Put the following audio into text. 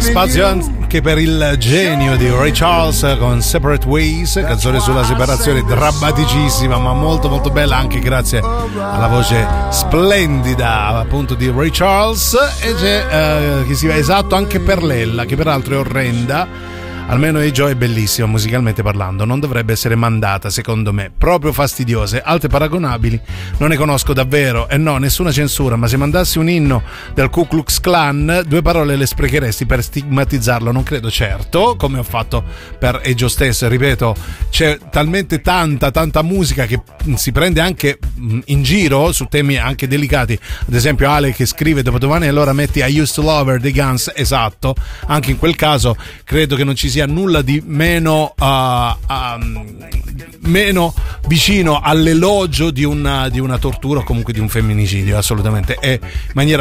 Spazio anche per il genio di Ray Charles con Separate Ways, canzone sulla separazione drammaticissima ma molto molto bella, anche grazie alla voce splendida appunto di Ray Charles. E c'è chi si va esatto anche per Lella, che peraltro è orrenda. Almeno Joe è bellissima musicalmente parlando, non dovrebbe essere mandata secondo me, proprio fastidiose, altre paragonabili non ne conosco davvero, e no, nessuna censura, ma se mandassi un inno del Ku Klux Klan 2 parole le sprecheresti per stigmatizzarlo? Non credo, certo, come ho fatto per Joe stesso, ripeto, c'è talmente tanta musica che si prende anche in giro su temi anche delicati, ad esempio Ale che scrive dopodomani allora metti I Used to Love Her dei Guns, esatto, anche in quel caso credo che non ci sia nulla di meno vicino all'elogio di una tortura o comunque di un femminicidio, assolutamente, è in maniera